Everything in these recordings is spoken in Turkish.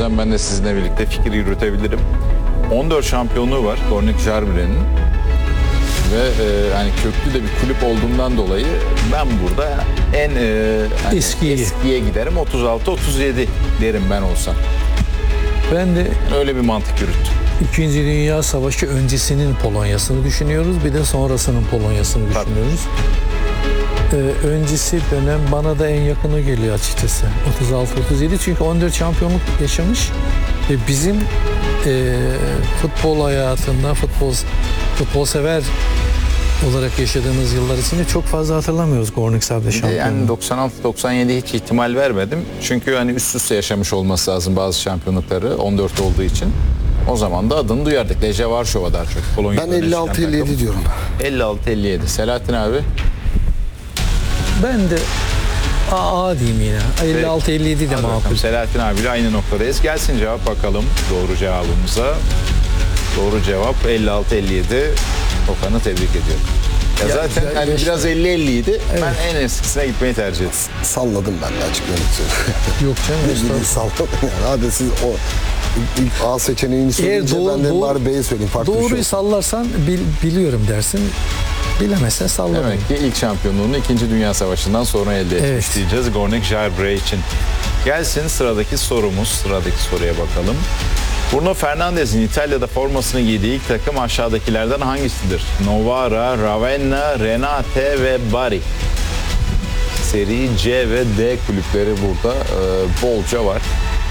istersen ben de sizinle birlikte fikir yürütebilirim. 14 şampiyonluğu var Gornik Jarbri'nin. Ve hani köklü de bir kulüp olduğundan dolayı ben burada en hani eskiye giderim. 36-37 derim ben olsam. Ben de Öyle bir mantık yürüttüm. İkinci Dünya Savaşı öncesinin Polonya'sını düşünüyoruz. Bir de sonrasının Polonya'sını düşünüyoruz. Öncesi dönem bana da en yakını geliyor açıkçası. 36-37 çünkü 14 şampiyonluk yaşamış. Ve bizim futbol hayatında futbol sever olarak yaşadığımız yıllar içinde çok fazla hatırlamıyoruz Gornik Zabrze şampiyonluğu. Yani 96-97 hiç ihtimal vermedim. Çünkü hani üst üste yaşamış olması lazım bazı şampiyonlukları 14 olduğu için. O zaman da adını duyardık. Legia Varşova daha çok. Ben 56-57 diyorum. 56-57. Selahattin abi. Ben de A diyeyim yine. 56-57 de makul. Selahattin abiyle aynı noktadayız. Gelsin cevap bakalım doğru cevabımıza. Doğru cevap 56-57. Okan'ı tebrik ediyorum. Ya zaten hani biraz 50-50 idi. Evet. Ben en eskisine gitmeyi tercih ettim. Salladım ben de açık yönetiyorum. Yok canım. Salladım yani. Hadi siz o ilk A seçeneğini söyleyince ben de bari B'yi söyleyeyim. Farklı doğruyu bir şey sallarsan biliyorum dersin. Bilemezsen sallama. Demek ki ilk şampiyonluğunu 2. Dünya Savaşı'ndan sonra elde etmiş diyeceğiz Gornik Zabrze için. Gelsin sıradaki sorumuz. Sıradaki soruya bakalım. Bruno Fernandes'in İtalya'da formasını giydiği ilk takım aşağıdakilerden hangisidir? Novara, Ravenna, Renate ve Bari. Seri C ve D kulüpleri burada bolca var.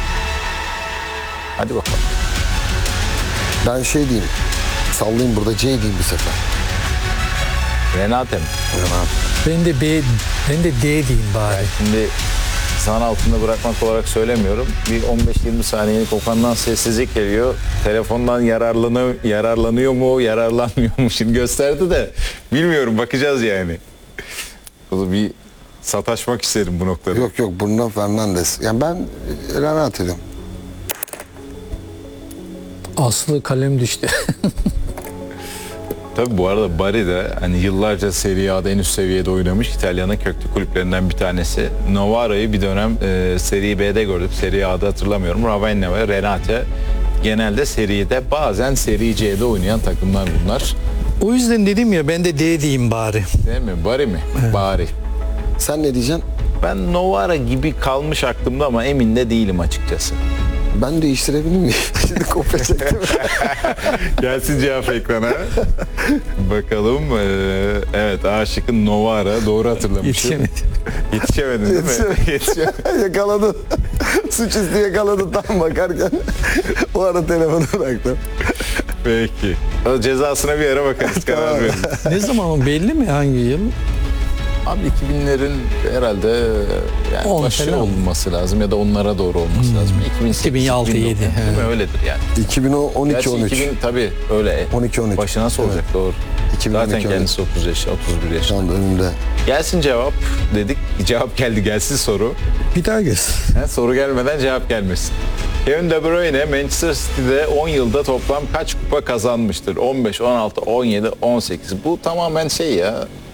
Hadi bakalım. Ben şey diyeyim. Sallayayım burada C diyeyim bir sefer. Renate mi? Ben de D diyeyim bari. Yani şimdi zan altında bırakmak olarak söylemiyorum. Bir 15-20 saniyelik Okan'dan sessizlik geliyor. Telefondan yararlanıyor mu, yararlanmıyor mu şimdi gösterdi de bilmiyorum, bakacağız yani. Bir sataşmak isterim bu noktada. Yok Bruno Fernandes. Yani ben Renate diyorum. Aslı kalem düştü. Tabii bu arada Bari de hani yıllarca Serie A'da en üst seviyede oynamış İtalya'nın köklü kulüplerinden bir tanesi. Novara'yı bir dönem Serie B'de gördük. Serie A'da hatırlamıyorum. Ravenna ve Renate genelde Serie'de, bazen Serie C'de oynayan takımlar bunlar. O yüzden dedim ya, ben de D diyeyim bari. Değil mi? Bari mi? Evet. Bari. Sen ne diyeceksin? Ben Novara gibi kalmış aklımda ama emin de değilim açıkçası. Ben değiştirebilir miyim? Şimdi kopya çektim. Gelsin cevap ekrana. Bakalım. Evet, A şıkkı Novara. Doğru hatırlamışım. Yetişemedin değil mi? Yakaladın. Suçüstü yakaladın tam bakarken. O ara telefonu bıraktım. Peki. Cezasına bir ara bakarız, karar veririz. Ne zaman belli mi, hangi yıl? Abi 2000'lerin herhalde yani başı olması lazım ya da onlara doğru olması lazım. 2006-2007. Değil mi? Öyledir yani. 2012-13. 2000 tabii öyle. 12-13. Başı nasıl olacak, evet. Doğru. 2012, zaten kendisi 30 yaş, 31 yaşında. Şu anda önümde. Gelsin cevap dedik. Cevap geldi, gelsin soru. Bir daha gelsin. Soru gelmeden cevap gelmesin. Kevin De Bruyne Manchester City'de 10 yılda toplam kaç kupa kazanmıştır? 15, 16, 17, 18. Bu tamamen şey ya.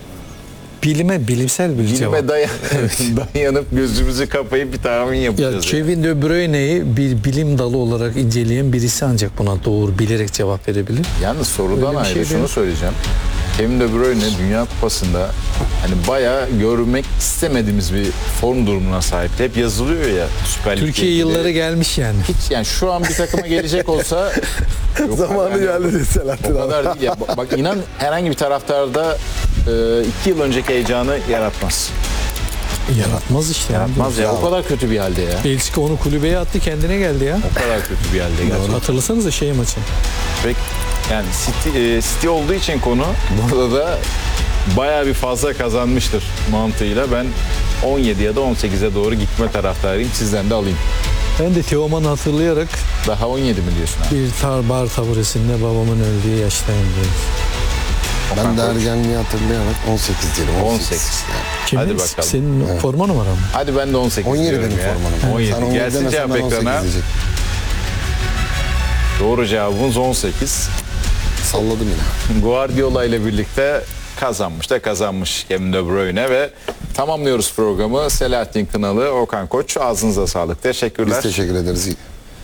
Bilimsel bir cevap. Bilime dayanıp gözümüzü kapayıp bir tahmin yapacağız. Ya Kevin De Bruyne'yi bir bilim dalı olarak inceleyen birisi ancak buna doğru bilerek cevap verebilir. Yalnız sorudan ayrı şunu söyleyeceğim. Kevin De Bruyne Dünya Kupası'nda hani bayağı görmek istemediğimiz bir form durumuna sahip. Hep yazılıyor ya Süper Lig'de. Türkiye yılları gelmiş yani. Hiç yani şu an bir takıma gelecek olsa zamanı geldi diye Selahattin abi. O kadar değil ya. Bak inan herhangi bir taraftarda 2 yıl önceki heyecanı yaratmaz. Yaratmaz işte. Yaratmaz ya. O kadar kötü bir halde ya. Belçika onu kulübeye attı, kendine geldi ya. O kadar kötü bir halde gerçekten. Hatırlasanıza maçı. Peki yani City olduğu için konu burada da bayağı bir fazla kazanmıştır mantığıyla ben 17 ya da 18'e doğru gitme taraftarıyım. Sizden de alayım. Ben de Teoman'ı hatırlayarak daha 17 mi diyorsun abi? Bir bar taburesinde babamın öldüğü yaştayım diyorum. Ben de ergenliği hatırlayarak 18 diyelim. 18. Kimin? Hadi bakalım. Senin forma numaran mı? Hadi ben de 18 17 diyorum benim ya. formanım. 17. Sen 17 Gelsin cevap ekrana. Doğru cevabımız 18. Salladım yine. Guardiola ile birlikte kazanmış Kevin De Bruyne ve tamamlıyoruz programı. Selahattin Kınalı, Okan Koç, ağzınıza sağlık. Teşekkürler. Biz teşekkür ederiz.